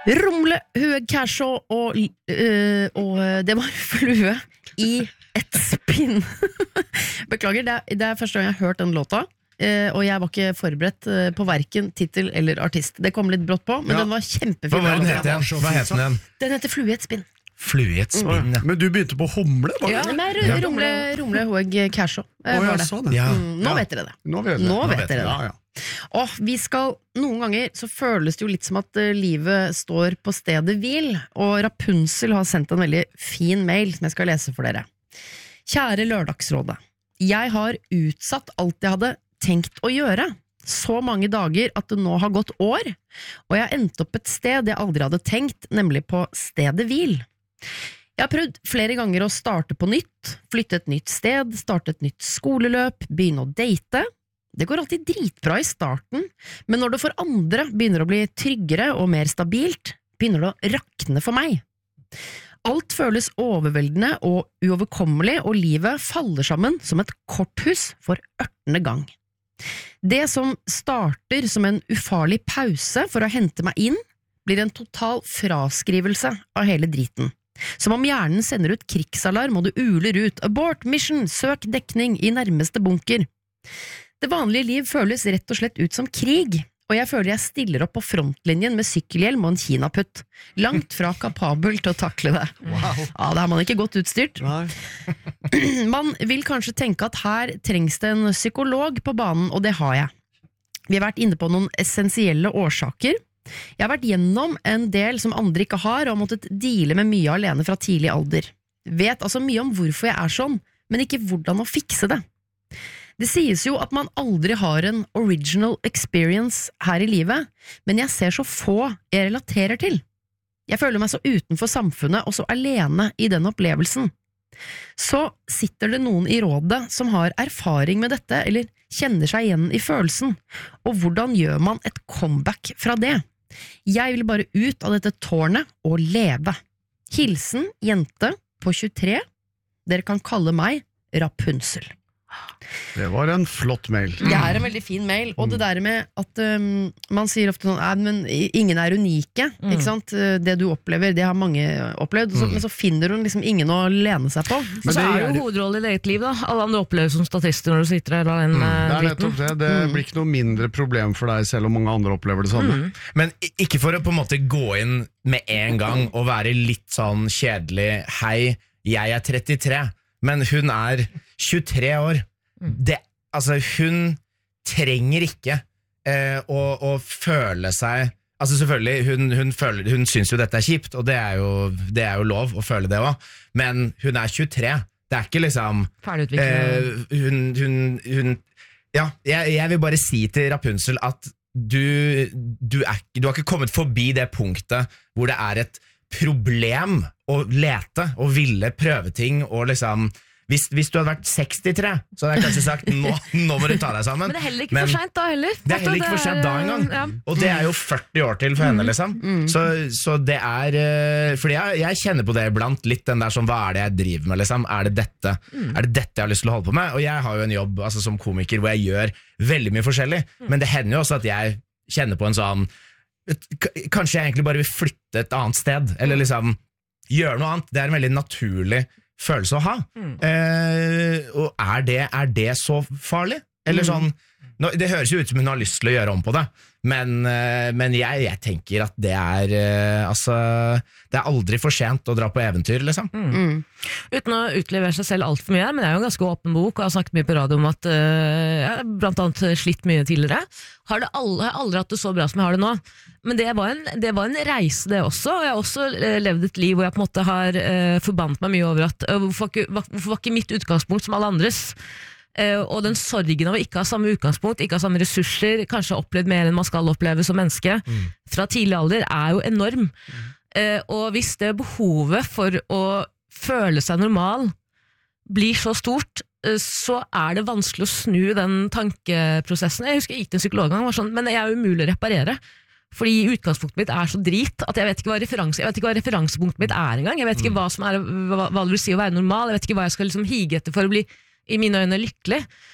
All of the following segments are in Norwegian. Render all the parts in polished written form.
Rumle, hue, casho og det var flue i et spinn. Beklager, det er første gang jeg har hørt den låta. Og jeg var ikke forberedt på hverken titel eller artist. Det kom litt brått på, men den var kjempefin. Hva heter den? Den heter Flue i et spinn. Flue i et spinn, ja. Men du begynte på humle, var det? Ja, rumle, hoeg, casho. Sånn. Nå vet dere det. Nå vet dere det. Og vi skal, noen ganger så føles det jo litt som at livet står på stedet hvil, og Rapunzel har sendt en veldig fin mail som jeg skal lese for dere. Kjære Lørdagsrådet, jeg har utsatt alt jeg hadde tenkt å gjøre så mange dager at det nå har gått år, og jeg har endt opp et sted jeg aldri hadde tenkt, nemlig på stedet hvil. Jeg har prøvd flere ganger å starte på nytt, flytte et nytt sted, starte et nytt skoleløp, begynne å date. Det går alltid dritbra i starten, men når det for andre begynner å bli tryggere og mer stabilt, begynner det å rakne for meg. Alt føles overveldende og uoverkommelig, og livet faller sammen som et korthus for 18. gang. Det som starter som en ufarlig pause for å hente meg inn, blir en total fraskrivelse av hele driten. Som om hjernen sender ut krigsalarm og du uler ut «Abort mission, søk dekning i nærmeste bunker». Det vanlige liv føles rett og slett ut som krig, og jeg føler jeg stiller opp på frontlinjen med sykkelhjelm og en kinaputt. Langt fra kapabel til å takle det. Wow. Ja, det har man ikke godt utstyrt. Man vil kanskje tenke at her trengs det en psykolog på banen, og det har jeg. Vi har vært inne på noen essensielle årsaker. Jeg har vært gjennom en del som andre ikke har, og har måttet deale med mye alene fra tidlig alder. Vet altså mye om hvorfor jeg er sånn, men ikke hvordan å fikse det. Det sies jo at man aldri har en original experience her i livet, men jeg ser så få jeg relaterer til. Jeg føler meg så utenfor samfunnet og så alene i den opplevelsen. Så sitter det noen i rådet som har erfaring med dette, eller kjenner seg igjen i følelsen, og hvordan gjør man et comeback fra det? Jeg vil bare ut av dette tårnet og leve. Hilsen jente på 23. Dere kan kalle meg Rapunzel. Det var en flott mail. Det er en veldig fin mail, og det der med at man sier ofte sånn, men ingen er unike, ikke sant? Det du opplever, det har mange opplevd, men så finner hun liksom ingen å lene seg på. Og så er jo hovedrollen i det eget liv da. Alle andre opplever som statister når du sitter der alene med det er nettopp det. Det blir ikke noe mindre problem for deg selv om mange andre opplever det samme. Men ikke for å på en måte gå inn med en gang og være litt sånn kjedelig, hei, jeg er 33, men hun er 23 år. Altså hun trenger ikke å føle seg, altså selvfølgelig hun synes jo dette er kjipt, og det er jo lov å føle det også, men hun er 23, det er ikke liksom jeg vil bare si til Rapunzel at du har ikke kommet forbi det punktet hvor det er et problem å lete og ville prøve ting og liksom hvis du hadde vært 63, så hadde jeg kanskje sagt nå må du ta deg sammen. Men det er heller ikke for sent da heller. Det er heller ikke for sent da engang. Ja. Og det er jo 40 år til for henne, liksom. Så det er fordi jeg kjenner på det iblant, litt den der som, hva er det jeg driver med, liksom? Er det dette jeg har lyst til å holde på med? Og jeg har jo en jobb altså, som komiker hvor jeg gjør veldig mye forskjellig, men det hender jo også at jeg kjenner på en sånn, kanskje jeg egentlig bare vil flytte et annet sted, eller liksom gjøre noe annet. Det er en veldig naturlig følelse å ha. Og er det så farlig? Eller sånn, det høres jo ut som hun har lyst til å gjøre om på det, men jeg tenker at det er det er aldri for sent å dra på eventyr, liksom. Uten å utlevere seg selv alt for mye, men jeg er jo en ganske åpen bok, og har snakket mye på radio om at jeg blant annet slitt mye tidligere. Har aldri hatt det så bra som jeg har det nå. Men det var en reise det også, og jeg har også levd et liv hvor jeg på en måte har forbannet meg mye over at hvorfor var ikke mitt utgangspunkt som alle andres? Og den sorgen av å ikke ha samme utgangspunkt, ikke ha samme ressurser, kanskje ha opplevd mer enn man skal oppleve som menneske fra tidlig alder, er jo enorm. Og hvis det behovet for å føle seg normal blir så stort, så er det vanskelig å snu den tankeprosessen. Jeg husker jeg gikk til en psykolog en gang, var sånn, men det er umulig å reparere. Fordi utgangspunktet mitt er så drit at jeg vet ikke hva referansepunktet mitt er engang. Jeg vet ikke hva det vil si å være normal. Jeg vet ikke hva jeg skal liksom hige etter for å bli i mine øyne lykkelig.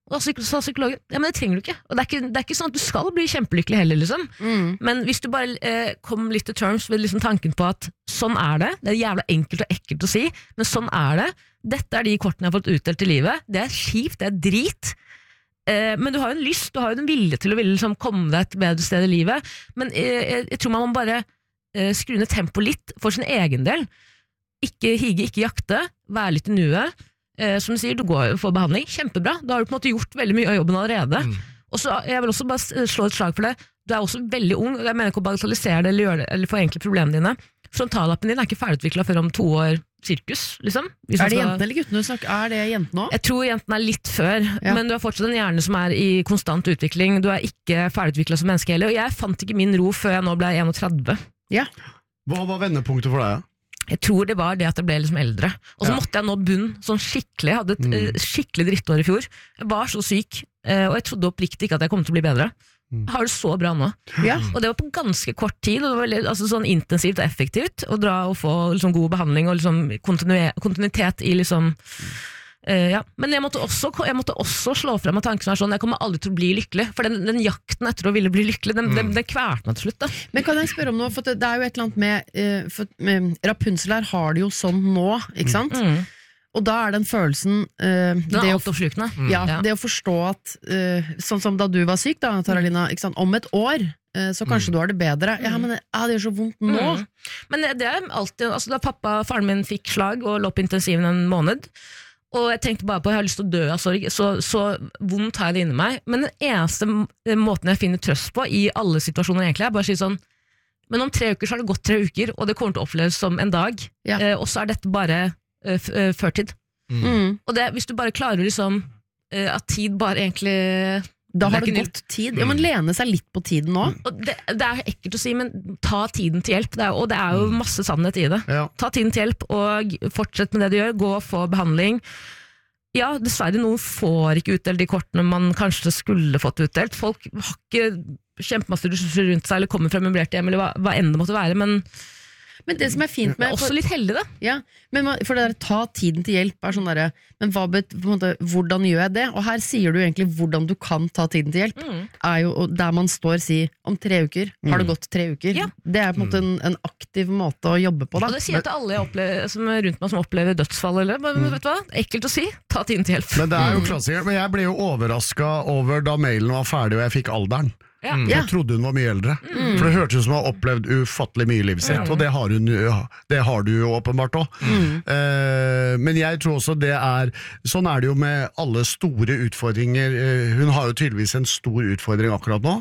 Og da sa psykologen, ja, men det trenger du ikke. Og det er ikke sånn at du skal bli kjempelykkelig heller, liksom. Men hvis du bare kom litt til terms med liksom tanken på at sånn det er jævla enkelt og ekkelt å si, men sånn det. Dette de kortene jeg har fått utdelt i livet. Det kjipt, det drit. Men du har jo en lyst, du har jo en vilje til å ville liksom komme deg et bedre sted i livet. Men jeg tror man må bare skru ned tempo litt for sin egen del. Ikke hige, ikke jakte, være litt i nuet. Som du sier, du går for behandling, kjempebra. Da har du på en måte gjort veldig mye av jobben allerede. Og så jeg vil også bare slå et slag for det. Du også veldig ung, og jeg mener ikke å bagatellisere det eller gjøre det, eller forenkle problemene dine. Frontallappen din ikke ferdigutviklet før om 2 år sirkus, liksom. Det jentene eller guttene du snakker? Det jentene også? Jeg tror jentene litt før, men du har fortsatt en hjerne som i konstant utvikling. Du ikke ferdigutviklet som menneske heller, og jeg fant ikke min ro før jeg nå ble 31. Ja. Hva var vendepunktet for deg? Jeg tror det var det at jeg ble liksom eldre. Og så måtte jeg nå bunn sånn skikkelig. Jeg hadde et skikkelig drittår i fjor. Jeg var så syk, og jeg trodde oppriktig ikke at jeg kom til å bli bedre. Jeg har det så bra nå. Og det var på ganske kort tid, og det var veldig, sånn intensivt og effektivt å dra og få liksom, god behandling og liksom, kontinuitet i liksom Men jeg måtte også slå frem med tanken som sånn, jeg kommer aldri til å bli lykkelig, for den jakten etter å ville bli lykkelig, den kvært meg til slutt da. Men kan jeg spørre om noe, for det jo et eller annet med Rapunzel her har det jo sånn nå, ikke sant? Og da den følelsen det altoppslukende. Det å forstå at sånn som da du var syk da, Taralina, ikke sant? Om et år så kanskje du har det bedre. Men det gjør så vondt nå. Men det alltid, altså da faren min fikk slag og lå på intensiven en måned, og jeg tenkte bare på at jeg har lyst til å dø av sorg, så vondt har jeg det inni meg. Men den eneste måten jeg finner trøst på i alle situasjoner egentlig, bare å si sånn, men om 3 uker så har det gått 3 uker, og det kommer til å oppleves som en dag, og så dette bare førtid. Og hvis du bare klarer liksom, at tid bare egentlig da har det gått tid. Men lene seg litt på tiden nå. Og det ekkelt å si, men ta tiden til hjelp. Og det jo masse sannhet i det. Ta tiden til hjelp, og fortsett med det du gjør. Gå og få behandling. Ja, dessverre, noen får ikke utdelt de kortene man kanskje skulle fått utdelt. Folk har ikke kjempemasse ressurser rundt seg, eller kommer fra membrert hjem, eller hva enn det måtte være, men det som fint med også litt heldig da. Ja, men for det der ta tiden til hjelp sånn der, men hvordan gjør jeg det? Og her sier du egentlig hvordan du kan ta tiden til hjelp jo der man står sier om 3 uker, har det gått 3 uker det på en måte en aktiv måte å jobbe på da. Og det sier jeg til alle som rundt meg som opplever dødsfall eller, men vet du hva? Ekkelt å si, ta tiden til hjelp. Men det jo klassiker, men jeg ble jo overrasket over da mailen var ferdig og jeg fikk alderen. Jeg trodde hun var mye eldre, for det hørtes ut som hun har opplevd ufattelig mye i livet sitt, og det har du jo åpenbart også. Men jeg tror også sånn det jo med alle store utfordringer. Hun har jo tydeligvis en stor utfordring akkurat nå,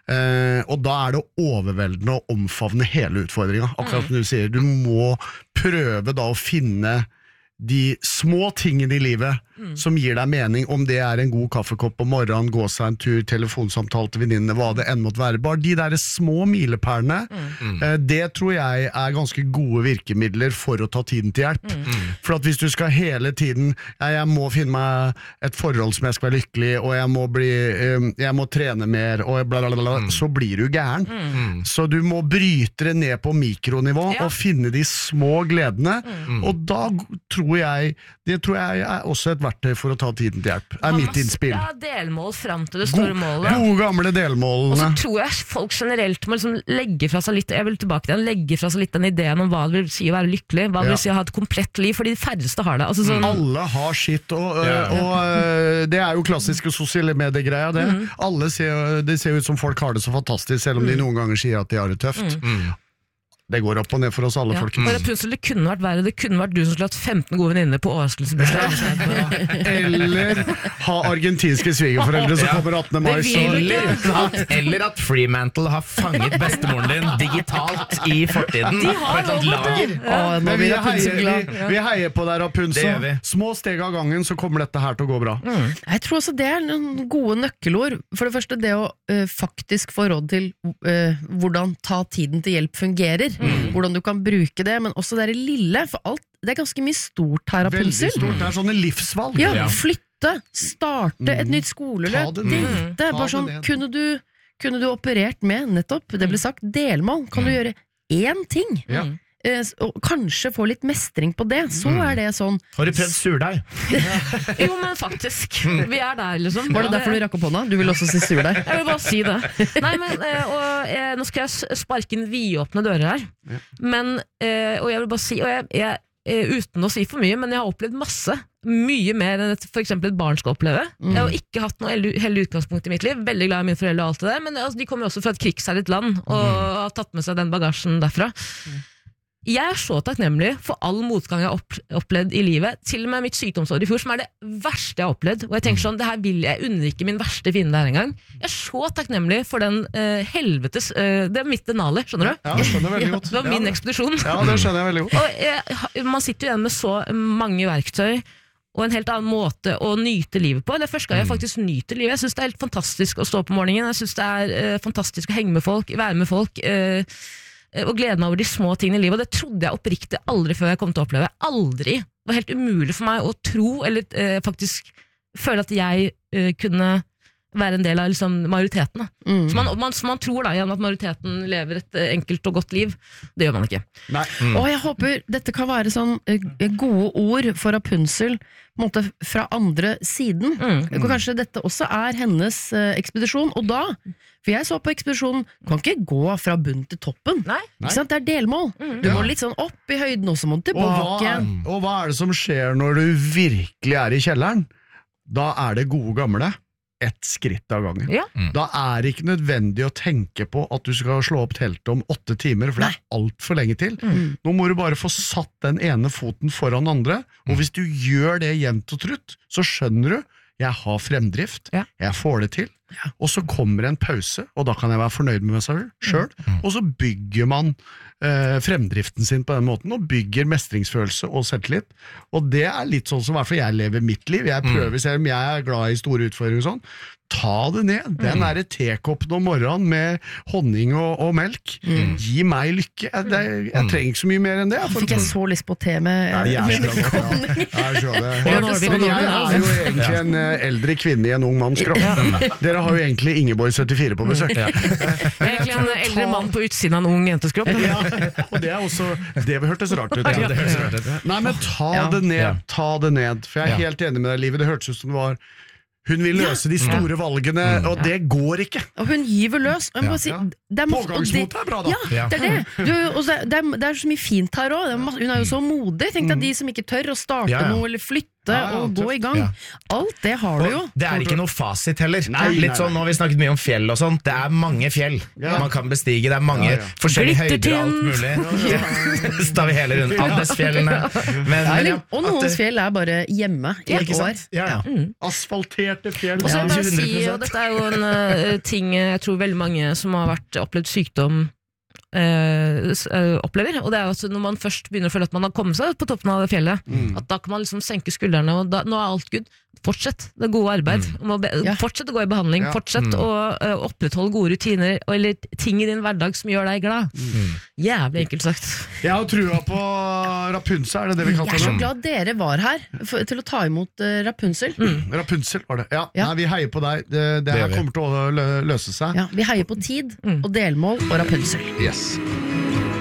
og da det overveldende å omfavne hele utfordringen. Akkurat som du sier, du må prøve da å finne de små tingene i livet som gir deg mening, om det en god kaffekopp på morgenen, gå seg en tur, telefonsamtale til venninnene, hva det enn måtte være. Bare de der små milepælene, det tror jeg ganske gode virkemidler for å ta tiden til hjelp. For at hvis du skal hele tiden, jeg må finne meg et forhold som jeg skal være lykkelig, og jeg må trene mer, og blablabla, så blir du gæren. Så du må bryte det ned på mikronivå, og finne de små gledene, og da tror jeg også et verktøy for å ta tiden til hjelp. Mitt innspill. Delmål frem til det store målet. Gode gamle delmålene. Og så tror jeg folk generelt må liksom legge fra seg litt, jeg vil tilbake til den, legge fra seg litt den ideen om hva det vil si å være lykkelig, hva det vil si å ha et komplett liv, fordi de færreste har det. Altså sånn, alle har sitt, og det jo klassiske sosiale mediegreier, det. Det ser ut som folk har det så fantastisk, selv om de noen ganger sier at de har det tøft. Det går opp og ned for oss alle, folkens. Og Rapunzel, det kunne vært verre. Det kunne vært du som skulle hatt 15 gode venninner på overraskelsesbursdag. Eller ha argentinske svigerforeldre som kommer 18. mai. Eller at Fremantle har fanget bestemoren din digitalt i fortiden. De har lager. Men vi heier på deg, Rapunzel. Små steg av gangen, så kommer dette her til å gå bra. Jeg tror også det noen gode nøkkelord. For det første, det å faktisk få råd til hvordan ta tiden til hjelp fungerer. Hvordan du kan bruke det, men også det lille, for alt, det ganske mye stort her, Rapunzel. Veldig stort, det sånne livsvalg. Flytte, starte et nytt skoleløp, date, bare sånn, kunne du operert med nettopp, det ble sagt, delmål, kan du gjøre én ting? og kanskje få litt mestring på det, så det sånn. Har du prøvd surdeig? Jo, men faktisk. Vi der, liksom. Var det derfor du rakk opp hånda? Du vil også si surdeig? Jeg vil bare si det. Nei, men, nå skal jeg sparke inn vidåpne dører her. Men, og jeg vil bare si, og jeg uten å si for mye, men jeg har opplevd mye mer enn for eksempel et barn skal oppleve. Jeg har ikke hatt noe heldig utgangspunkt i mitt liv. Veldig glad i mine foreldre og alt det der, men altså, de kommer jo også fra et krigsherjet land og har tatt med seg den bagasjen derfra. Jeg så takknemlig for all motgang jeg har opplevd i livet, til og med mitt sykdomsår i fjor, som det verste jeg har opplevd. Og jeg tenker sånn, det her vil jeg unner ikke min verste fiende her en gang. Jeg er så takknemlig for den helvetes, det mitt denale, skjønner du? Ja, det skjønner jeg veldig godt. Det var min ekspedisjon. Ja, det skjønner jeg veldig godt. Og man sitter jo igjen med så mange verktøy, og en helt annen måte å nyte livet på. Det er første gang jeg faktisk nyter livet. Jeg synes det er helt fantastisk å stå på morgenen, jeg synes det er fantastisk å henge med folk, være med folk, og glede meg over de små tingene i livet, og det trodde jeg oppriktig aldri før jeg kom til å oppleve. Aldri. Det var helt umulig for meg å tro, eller faktisk føle at jeg kunne være en del av liksom, majoriteten. Så man tror da igjen at majoriteten lever et enkelt og godt liv. Det gjør man ikke. Nei. Og jeg håper dette kan være sånn gode ord for Rapunzel på en måte fra andre siden. Kanskje dette også hennes ekspedisjon, og da, for jeg så på ekspedisjonen, du kan ikke gå fra bunn til toppen. Nei. Ikke sant? Det delmål. Du må litt sånn opp i høyden, og så må du tilbake. Og hva det som skjer når du virkelig i kjelleren? Da det gode gamle ett skritt av gangen. Ja. Da det ikke nødvendig å tenke på at du skal slå opp teltet om 8 timer, for det alt for lenge til. Nå må du bare få satt den ene foten foran andre, og hvis du gjør det jevnt og trutt, så skjønner du, jeg har fremdrift, jeg får det til, og så kommer en pause, og da kan jeg være fornøyd med meg selv, og så bygger man fremdriften sin på den måten, og bygger mestringsfølelse og selvtillit, og det litt sånn som hvertfall jeg lever mitt liv. Jeg prøver, selv om jeg glad i store utfordringer og sånn, ta det ned. Den tekoppen om morgenen med honning og melk, gi meg lykke. Jeg trenger ikke så mye mer enn det. Fikk jeg så lyst på te med honning. Men jeg jo egentlig en eldre kvinne i en ung manns kropp. Dere har jo egentlig Ingeborg 74 på besøk. Jeg egentlig en eldre mann på utsiden av en ung jentes kropp. Og det også, det hørtes rart ut. Nei, men ta det ned, for jeg helt enig med deg, Livet. Det hørtes ut som det var hun vil løse de store valgene, og det går ikke. Og hun gyver løs. Og jeg må si, pågangsmot bra da. Ja, det det så mye fint her også. Hun jo så modig. Tenk deg de som ikke tør å starte noe, eller flytte og gå i gang. Alt det har du jo. Det ikke noe fasit heller. Litt sånn, nå har vi snakket mye om fjell og sånt. Det mange fjell man kan bestige. Det mange forskjellige høyder og alt mulig. Så tar vi hele rundt Andesfjellene. Og noens fjell bare hjemme i et år. Asfalterte fjell. Og så bare si, og dette jo en ting jeg tror veldig mange som har opplevd sykdom opplever, og det jo at når man først begynner å føle at man har kommet seg på toppen av det fjellet, at da kan man liksom senke skuldrene, og nå alt good. Fortsett det gode arbeid. Fortsett å gå i behandling. Fortsett å opprettholde gode rutiner eller ting i din hverdag som gjør deg glad. Jævlig enkelt sagt. Jeg har trua på Rapunzel, det vi kaller det. Jeg så glad dere var her til å ta imot Rapunzel. Rapunzel var det. Nei, vi heier på deg. Det her kommer til å løse seg. Vi heier på tid og delmål og Rapunzel. Yes.